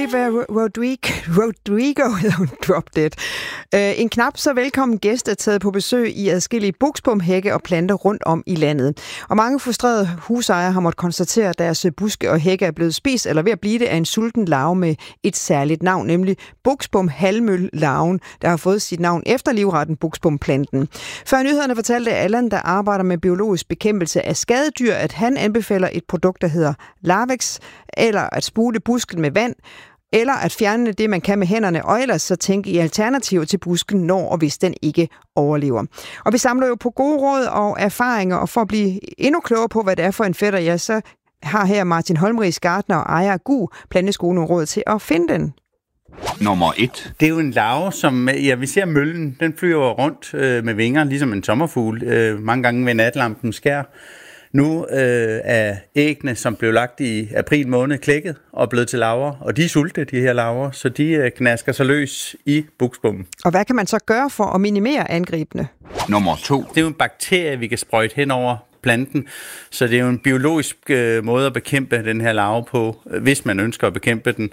Olivia Rodrigo Drop Dead. En knap så velkommen gæst er taget på besøg i adskillige buksbomhække og planter rundt om i landet. Og mange frustrerede husejere har måttet konstatere, at deres buske og hække er blevet spist eller ved at blive det af en sulten larve med et særligt navn, nemlig buksbomhalmøl-larven, der har fået sit navn efter livretten buksbomplanten. Før nyhederne fortalte Allan, der arbejder med biologisk bekæmpelse af skadedyr, at han anbefaler et produkt, der hedder Larvex, eller at spule busken med vand, eller at fjerne det, man kan med hænderne, og ellers så tænke i alternativer til busken, når og hvis den ikke overlever. Og vi samler jo på gode råd og erfaringer, og for at blive endnu klogere på, hvad det er for en fætter, ja, så har her Martin Holmriis Gartner og ejer af GU Planteskolen råd til at finde den. Nummer 1. Det er jo en larve, som, ja, vi ser møllen, den flyver rundt med vinger, ligesom en sommerfugl, mange gange ved natlampen skær. Nu er æggene, som blev lagt i april måned, klækket og blevet til larver, og de er sulte, de her larver, så de knasker sig løs i buksbommen. Og hvad kan man så gøre for at minimere angrebene? Nummer 2. Det er jo en bakterie, vi kan sprøjte hen over planten, så det er jo en biologisk måde at bekæmpe den her larve på, hvis man ønsker at bekæmpe den.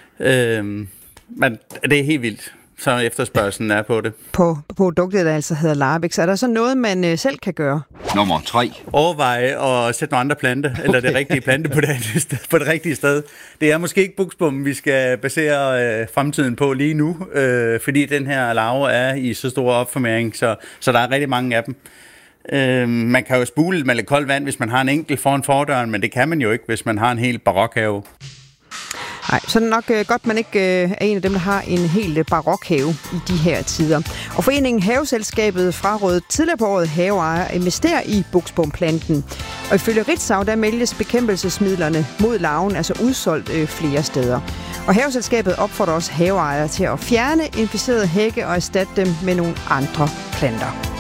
Men det er helt vildt, så efterspørgselen er på det. På produktet, der altså hedder Larvex, er der så noget, man selv kan gøre? Nummer 3. Overveje at sætte nogle andre planter, eller det rigtige plante på det rigtige sted. Det er måske ikke buksbommen, vi skal basere fremtiden på lige nu, fordi den her larve er i så stor opformering, så der er rigtig mange af dem. Man kan jo spule med lidt koldt vand, hvis man har en enkelt foran fordøren, men det kan man jo ikke, hvis man har en helt barokhave. Nej, så er det nok godt, man ikke er en af dem, der har en helt barokhave i de her tider. Og foreningen Haveselskabet frarådede tidligere på året haveejere at investere i buksbomplanten. Og ifølge Ritzau, der meldes bekæmpelsesmidlerne mod larven altså udsolgt flere steder. Og Haveselskabet opfordrer også haveejere til at fjerne inficerede hække og erstatte dem med nogle andre planter.